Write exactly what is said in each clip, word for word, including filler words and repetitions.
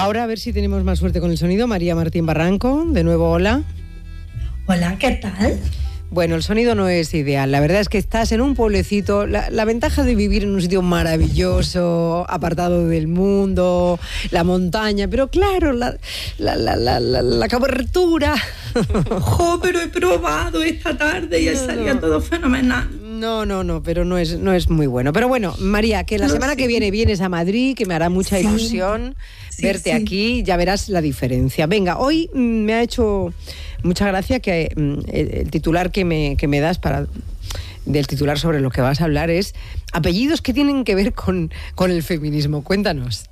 Ahora a ver si tenemos más suerte con el sonido. María Martín Barranco, de nuevo, hola. Hola, ¿qué tal? Bueno, el sonido no es ideal. La verdad es que estás en un pueblecito. La, la ventaja de vivir en un sitio maravilloso, apartado del mundo, la montaña, pero claro, la, la, la, la, la, la cobertura. ¡Jo, pero he probado esta tarde y no, salía no. todo fenomenal! No, no, no, pero no es, no es muy bueno. Pero bueno, María, que la no, semana sí. que viene vienes a Madrid, que me hará mucha sí. ilusión sí, verte sí. aquí, ya verás la diferencia. Venga, hoy me ha hecho mucha gracia que el, el titular que me, que me das para del titular sobre lo que vas a hablar es apellidos que tienen que ver con, con el feminismo. Cuéntanos.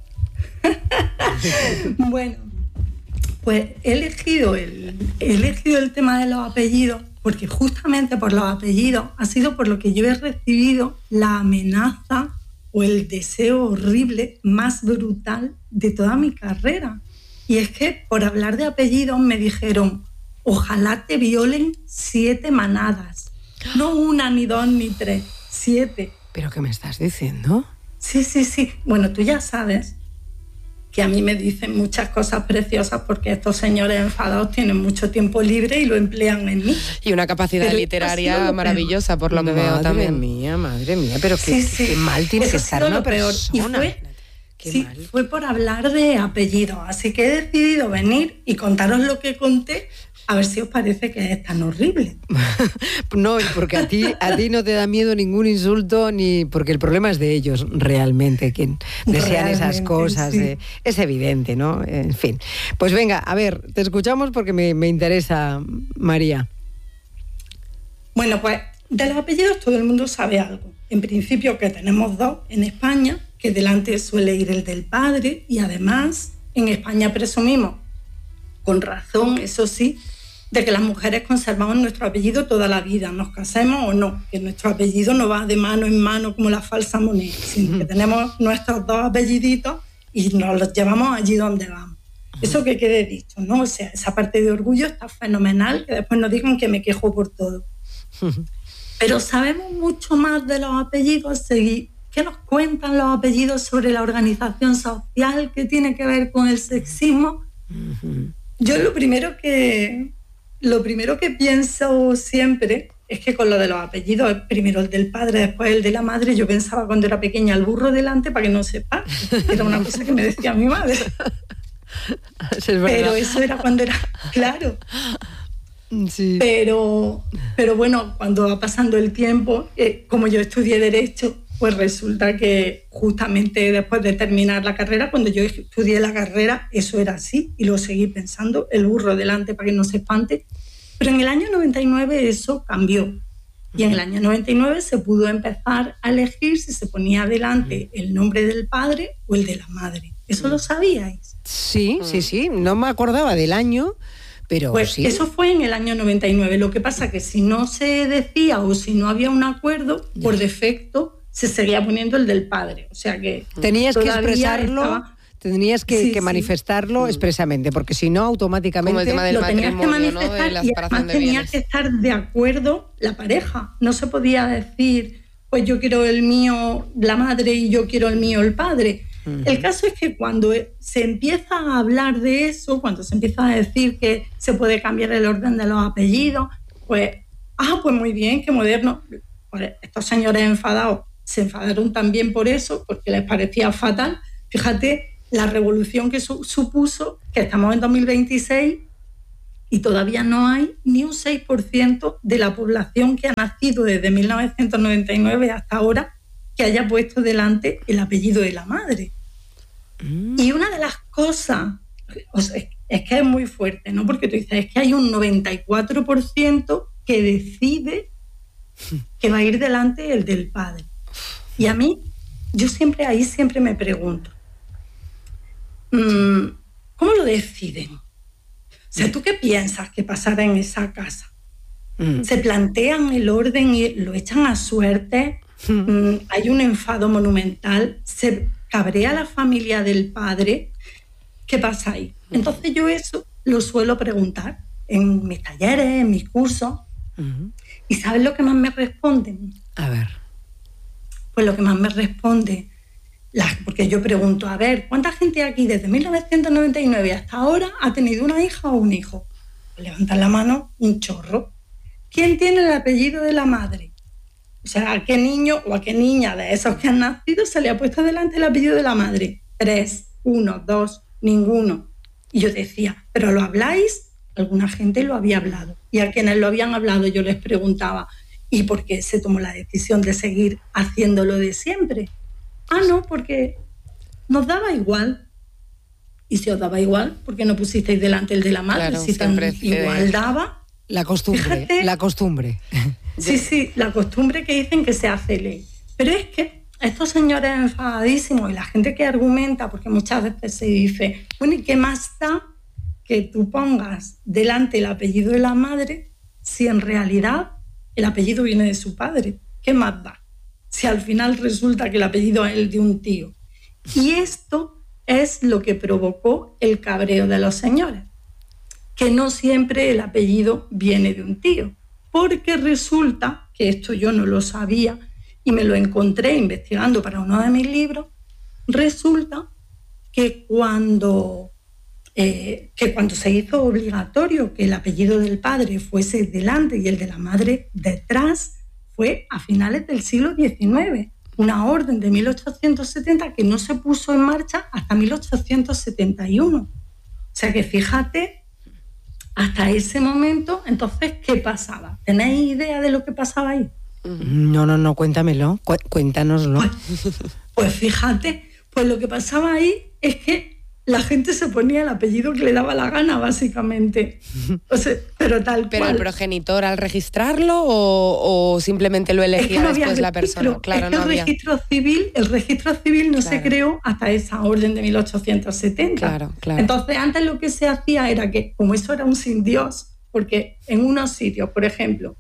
Bueno, pues he elegido el, he elegido el tema de los apellidos porque justamente por los apellidos ha sido por lo que yo he recibido la amenaza o el deseo horrible más brutal de toda mi carrera. Y es que por hablar de apellidos me dijeron: ojalá te violen siete manadas. No una, ni dos, ni tres, siete. ¿Pero qué me estás diciendo? Sí, sí, sí. Bueno, tú ya sabes que a mí me dicen muchas cosas preciosas porque estos señores enfadados tienen mucho tiempo libre y lo emplean en mí. Y una capacidad pero literaria maravillosa, por lo que madre veo también. Madre mía, madre mía, pero sí, qué, sí. qué mal tiene Eso que estar una peor. persona. Y fue, qué sí, mal. fue por hablar de apellidos, así que he decidido venir y contaros lo que conté, a ver si os parece que es tan horrible. No, porque a ti, a ti no te da miedo ningún insulto, ni porque el problema es de ellos, realmente, quien desean realmente, esas cosas. Sí. Eh, es evidente, ¿no? En fin. Pues venga, a ver, te escuchamos porque me, me interesa, María. Bueno, pues de los apellidos todo el mundo sabe algo. En principio que tenemos dos en España, que delante suele ir el del padre, y además en España presumimos, con razón, eso sí, de que las mujeres conservamos nuestro apellido toda la vida, nos casemos o no, que nuestro apellido no va de mano en mano como la falsa moneda, sino que tenemos nuestros dos apelliditos y nos los llevamos allí donde vamos. Eso que quede dicho, ¿no? O sea, esa parte de orgullo está fenomenal, que después no digan que me quejo por todo. Pero sabemos mucho más de los apellidos. ¿Qué nos cuentan los apellidos sobre la organización social? ¿Qué tiene que ver con el sexismo? Yo lo primero que... Lo primero que pienso siempre es que con lo de los apellidos, primero el del padre, después el de la madre, yo pensaba cuando era pequeña el burro delante para que no sepa. Era una cosa que me decía mi madre. Es pero eso era cuando era... Claro. Sí. Pero, pero bueno, cuando va pasando el tiempo, eh, como yo estudié Derecho, pues resulta que justamente después de terminar la carrera, cuando yo estudié la carrera, eso era así y lo seguí pensando, el burro delante para que no se espante. Pero en el año noventa y nueve eso cambió y en el año noventa y nueve se pudo empezar a elegir si se ponía adelante el nombre del padre o el de la madre. ¿Eso lo sabíais? Sí, sí, sí, no me acordaba del año, pero pues sí. Eso fue en el año noventa y nueve. Lo que pasa es que si no se decía o si no había un acuerdo, ya. por defecto se seguía poniendo el del padre, o sea que tenías que expresarlo, estaba... tenías que, sí, que manifestarlo sí. expresamente, porque si no automáticamente como el tema del lo tenías que manifestar, ¿no? De la y además de tenía bienes. que estar de acuerdo la pareja. No se podía decir, pues yo quiero el mío la madre y yo quiero el mío el padre. Uh-huh. El caso es que cuando se empieza a hablar de eso, cuando se empieza a decir que se puede cambiar el orden de los apellidos, pues, ah, pues muy bien, qué moderno. Pues estos señores enfadados se enfadaron también por eso, porque les parecía fatal. Fíjate la revolución que su- supuso que estamos en dos mil veintiséis y todavía no hay ni un seis por ciento de la población que ha nacido desde mil novecientos noventa y nueve hasta ahora que haya puesto delante el apellido de la madre. Mm. Y una de las cosas, o sea, es que es muy fuerte, ¿no? Porque tú dices, es que hay un noventa y cuatro por ciento que decide que va a ir delante el del padre. Y a mí, yo siempre ahí siempre me pregunto, ¿cómo lo deciden? O sea, ¿tú qué piensas que pasará en esa casa? Mm. ¿Se plantean el orden y lo echan a suerte? Mm. ¿Hay un enfado monumental? ¿Se cabrea la familia del padre? ¿Qué pasa ahí? Entonces yo eso lo suelo preguntar en mis talleres, en mis cursos. Mm. ¿Y sabes lo que más me responden? A ver. Pues lo que más me responde La, porque yo pregunto, a ver, ¿cuánta gente aquí desde mil novecientos noventa y nueve hasta ahora ha tenido una hija o un hijo? Pues levantan la mano, un chorro. ¿Quién tiene el apellido de la madre? O sea, ¿a qué niño o a qué niña de esos que han nacido se le ha puesto delante el apellido de la madre? Tres, uno, dos, ninguno. Y yo decía, ¿pero lo habláis? Alguna gente lo había hablado. Y a quienes lo habían hablado yo les preguntaba, ¿y por qué se tomó la decisión de seguir haciéndolo de siempre? Ah, no, porque nos daba igual. Y si os daba igual, ¿por qué no pusisteis delante el de la madre? Claro, si tan igual daba. La costumbre, Fíjate, la costumbre. Sí, sí, la costumbre que dicen que se hace ley. Pero es que estos señores enfadadísimos y la gente que argumenta, porque muchas veces se dice, bueno, ¿y qué más da que tú pongas delante el apellido de la madre si en realidad el apellido viene de su padre? ¿Qué más da? Si al final resulta que el apellido es el de un tío. Y esto es lo que provocó el cabreo de los señores, que no siempre el apellido viene de un tío, porque resulta, que esto yo no lo sabía y me lo encontré investigando para uno de mis libros, resulta que cuando, eh, que cuando se hizo obligatorio que el apellido del padre fuese delante y el de la madre detrás, fue a finales del siglo diecinueve, una orden de mil ochocientos setenta que no se puso en marcha hasta mil ochocientos setenta y uno. O sea que fíjate, hasta ese momento, entonces, ¿qué pasaba? ¿Tenéis idea de lo que pasaba ahí? No, no, no, cuéntamelo, Cu- cuéntanoslo. Pues, pues fíjate, pues lo que pasaba ahí es que la gente se ponía el apellido que le daba la gana, básicamente. O sea, pero tal ¿Pero cual. el progenitor al registrarlo o, o simplemente lo elegía es que no después había la registro. persona? Claro, es que no el había. registro civil, el registro civil no Claro. se creó hasta esa orden de mil ochocientos setenta. Claro, claro. Entonces, antes lo que se hacía era que, como eso era un sin Dios, porque en unos sitios, por ejemplo,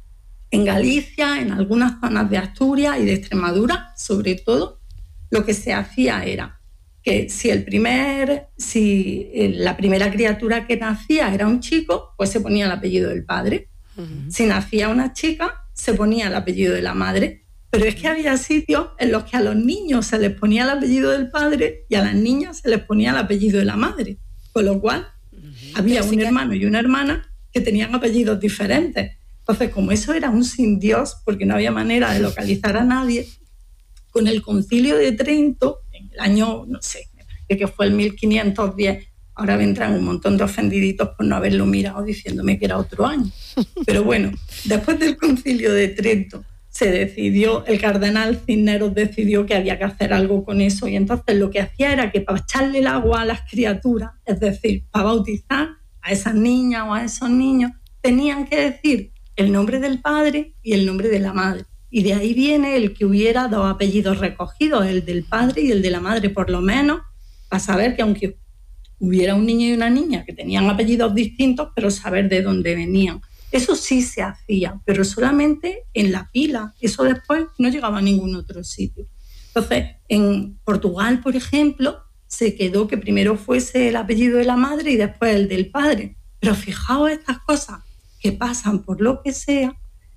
en Galicia, en algunas zonas de Asturias y de Extremadura, sobre todo, lo que se hacía era que si el primer, si la primera criatura que nacía era un chico, pues se ponía el apellido del padre. Uh-huh. Si nacía una chica, se ponía el apellido de la madre. Pero es que había sitios en los que a los niños se les ponía el apellido del padre y a las niñas se les ponía el apellido de la madre. Con lo cual, uh-huh. había un hermano y una hermana que tenían apellidos diferentes. Entonces, como eso era un sin Dios, porque no había manera de localizar a nadie, con el Concilio de Trento, en el año, no sé, me parece que fue el mil quinientos diez, ahora vendrán un montón de ofendiditos por no haberlo mirado diciéndome que era otro año. Pero bueno, después del Concilio de Trento se decidió, el cardenal Cisneros decidió que había que hacer algo con eso y entonces lo que hacía era que para echarle el agua a las criaturas, es decir, para bautizar a esas niñas o a esos niños, tenían que decir el nombre del padre y el nombre de la madre. Y de ahí viene el que hubiera dos apellidos recogidos, el del padre y el de la madre, por lo menos, para saber que aunque hubiera un niño y una niña que tenían apellidos distintos, pero saber de dónde venían. Eso sí se hacía, pero solamente en la pila. Eso después no llegaba a ningún otro sitio. Entonces, en Portugal, por ejemplo, se quedó que primero fuese el apellido de la madre y después el del padre. Pero fijaos estas cosas que pasan por lo que sea.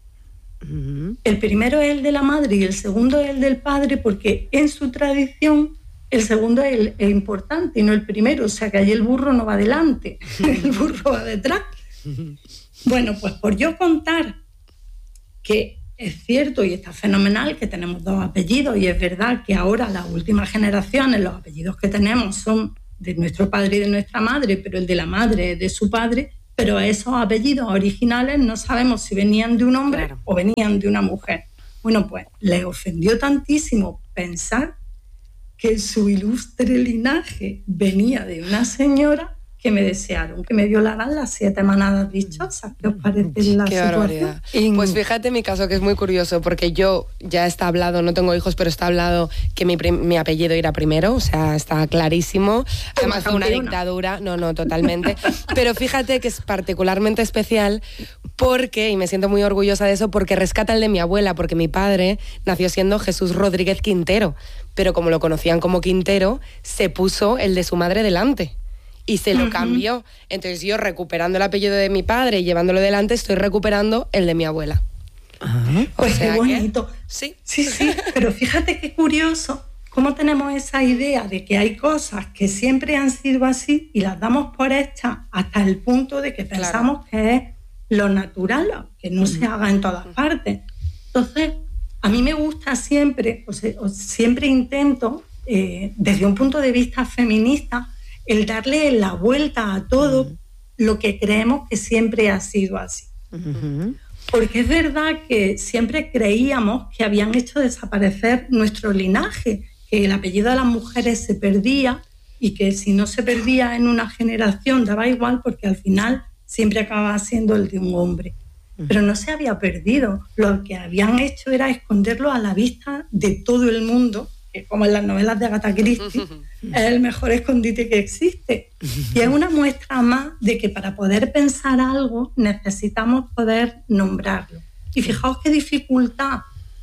Uh-huh. El primero es el de la madre y el segundo es el del padre, porque en su tradición el segundo es el, el importante y no el primero. O sea que allí el burro no va adelante, el burro va detrás. Uh-huh. Bueno, pues por yo contar que es cierto y está fenomenal que tenemos dos apellidos, y es verdad que ahora las últimas generaciones los apellidos que tenemos son de nuestro padre y de nuestra madre, pero el de la madre es de su padre. Pero esos apellidos originales no sabemos si venían de un hombre claro. o venían de una mujer. Bueno, pues les ofendió tantísimo pensar que su ilustre linaje venía de una señora que me desearon que me violaran las siete manadas dichosas. ¿Qué os parece la Qué situación? Pues fíjate mi caso, que es muy curioso, porque yo ya está hablado, no tengo hijos, pero está hablado que mi, mi apellido irá primero, o sea, está clarísimo. Además fue una dictadura, no, no, totalmente. Pero fíjate que es particularmente especial porque, y me siento muy orgullosa de eso, porque rescata el de mi abuela, porque mi padre nació siendo Jesús Rodríguez Quintero, pero como lo conocían como Quintero, se puso el de su madre delante. Y se lo uh-huh. cambió. Entonces yo, recuperando el apellido de mi padre y llevándolo delante, estoy recuperando el de mi abuela. Uh-huh. Pues o sea qué bonito. Que, sí. Sí, sí. Pero fíjate qué curioso cómo tenemos esa idea de que hay cosas que siempre han sido así y las damos por hechas hasta el punto de que pensamos claro. que es lo natural, que no se haga en todas partes. Entonces, a mí me gusta siempre, o sea, siempre intento, eh, desde un punto de vista feminista, el darle la vuelta a todo uh-huh. lo que creemos que siempre ha sido así. Uh-huh. Porque es verdad que siempre creíamos que habían hecho desaparecer nuestro linaje, que el apellido de las mujeres se perdía y que si no se perdía en una generación daba igual porque al final siempre acababa siendo el de un hombre. Pero no se había perdido. Lo que habían hecho era esconderlo a la vista de todo el mundo, que como en las novelas de Agatha Christie, es el mejor escondite que existe. Y es una muestra más de que para poder pensar algo necesitamos poder nombrarlo. Y fijaos qué dificultad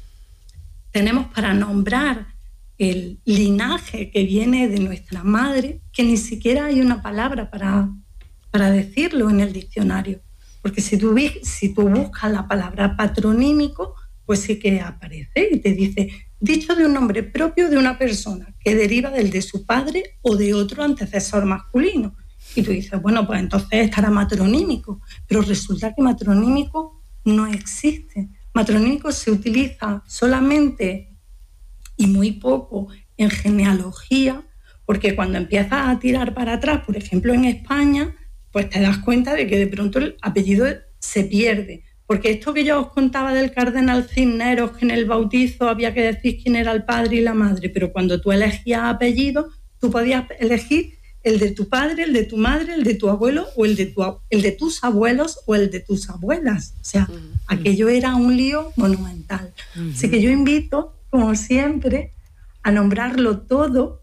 tenemos para nombrar el linaje que viene de nuestra madre, que ni siquiera hay una palabra para, para decirlo en el diccionario. Porque si tú, si tú buscas la palabra patronímico, pues sí que aparece y te dice, dicho de un nombre propio de una persona que deriva del de su padre o de otro antecesor masculino. Y tú dices, bueno, pues entonces estará matronímico. Pero resulta que matronímico no existe. Matronímico se utiliza solamente y muy poco en genealogía, porque cuando empiezas a tirar para atrás, por ejemplo en España, pues te das cuenta de que de pronto el apellido se pierde. Porque esto que yo os contaba del cardenal Cisneros, que en el bautizo había que decir quién era el padre y la madre, pero cuando tú elegías apellido, tú podías elegir el de tu padre, el de tu madre, el de tu abuelo, o el de, tu, el de tus abuelos o el de tus abuelas. O sea, uh-huh. aquello era un lío monumental. Uh-huh. Así que yo invito, como siempre, a nombrarlo todo.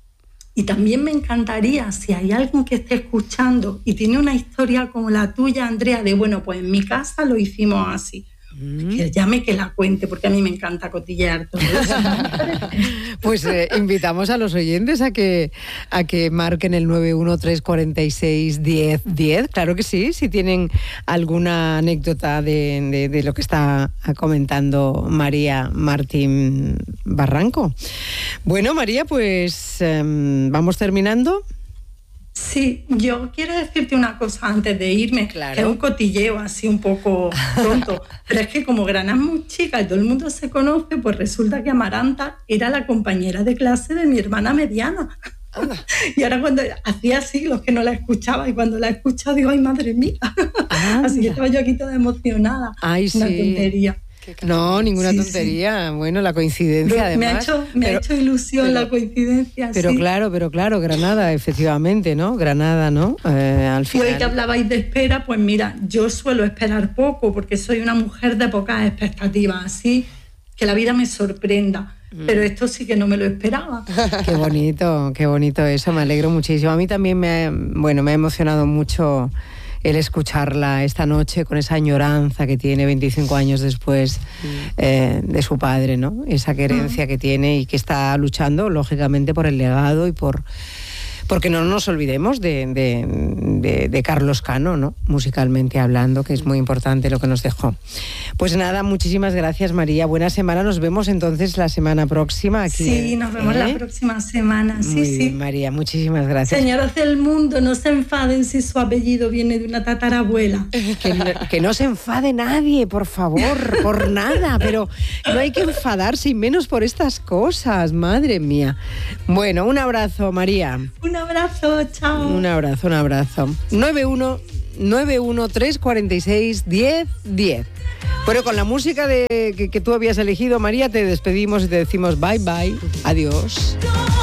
Y también me encantaría, si hay alguien que esté escuchando y tiene una historia como la tuya, Andrea, de bueno, pues en mi casa lo hicimos así. Mm. Que llame, que la cuente, porque a mí me encanta cotillear todo eso. Pues eh, invitamos a los oyentes a que, a que marquen el nueve uno tres cuatro seis, diez diez. Claro que sí, si tienen alguna anécdota de, de, de lo que está comentando María Martín Barranco. Bueno, María, pues eh, vamos terminando. Sí, yo quiero decirte una cosa antes de irme, claro. que es un cotilleo así un poco tonto, pero es que como Granada es muy chica y todo el mundo se conoce, pues resulta que Amaranta era la compañera de clase de mi hermana mediana. Anda. Y ahora cuando hacía siglos que no la escuchaba y cuando la he escuchado digo, ay madre mía, Anda. Así que estaba yo aquí toda emocionada. Ay, una sí. tontería. No, ninguna sí, tontería. Sí. Bueno, la coincidencia, pero además. Me ha hecho, me pero, ha hecho ilusión pero, la coincidencia. Pero sí. claro, pero claro, Granada, efectivamente, ¿no? Granada, ¿no? Eh, al final. Y hoy que hablabais de espera, pues mira, yo suelo esperar poco porque soy una mujer de pocas expectativas, así que la vida me sorprenda. Mm. Pero esto sí que no me lo esperaba. Qué bonito, qué bonito eso, me alegro muchísimo. A mí también me, bueno, me ha emocionado mucho el escucharla esta noche con esa añoranza que tiene veinticinco años después eh, de su padre, ¿no? Esa querencia que tiene y que está luchando, lógicamente, por el legado y por... Porque no nos olvidemos de, de, de, de Carlos Cano, ¿no? Musicalmente hablando, que es muy importante lo que nos dejó. Pues nada, muchísimas gracias, María. Buena semana. Nos vemos entonces la semana próxima aquí. Sí, nos vemos ¿eh? la próxima semana. Sí, muy sí. bien, María, muchísimas gracias. Señoras del mundo, no se enfaden si su apellido viene de una tatarabuela. Que no, que no se enfade nadie, por favor, por nada. Pero no hay que enfadarse, y menos por estas cosas, madre mía. Bueno, un abrazo, María. Un abrazo, chao. Un abrazo, un abrazo. nueve uno tres cuatro seis, diez diez. Bueno, con la música de, que, que tú habías elegido, María, te despedimos y te decimos bye bye, adiós.